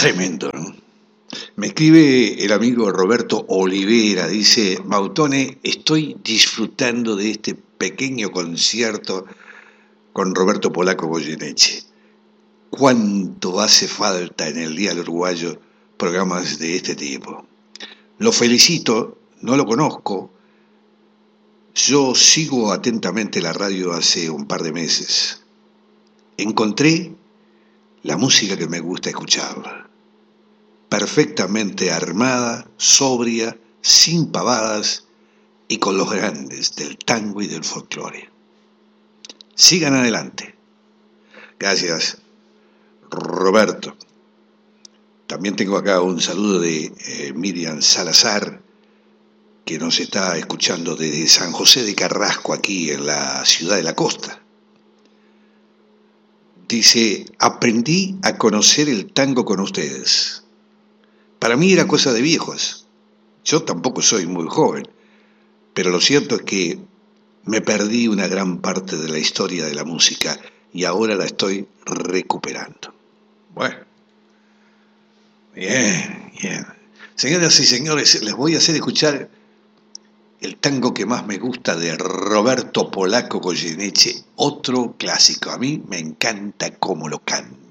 Tremendo, ¿no? Me escribe el amigo Roberto Olivera, dice, Mautone, estoy disfrutando de este pequeño concierto con Roberto Polaco Goyeneche. ¿Cuánto hace falta en el Día del Uruguayo programas de este tipo? Lo felicito, no lo conozco, yo sigo atentamente la radio hace un par de meses. Encontré la música que me gusta escucharla. Perfectamente armada, sobria, sin pavadas y con los grandes del tango y del folclore. Sigan adelante. Gracias, Roberto. También tengo acá un saludo de Miriam Salazar, que nos está escuchando desde San José de Carrasco, aquí en la ciudad de la costa. Dice, aprendí a conocer el tango con ustedes. Para mí era cosa de viejos. Yo tampoco soy muy joven, pero lo cierto es que me perdí una gran parte de la historia de la música y ahora la estoy recuperando. Bueno, bien, bien. Señoras y señores, les voy a hacer escuchar el tango que más me gusta de Roberto Polaco Goyeneche, otro clásico. A mí me encanta cómo lo canta.